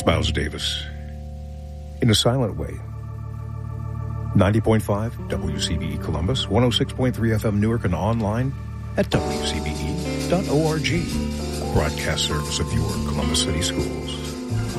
Miles Davis. In a silent way. 90.5 WCBE Columbus, 106.3 FM Newark, and online at WCBE.org. Broadcast service of your Columbus City Schools.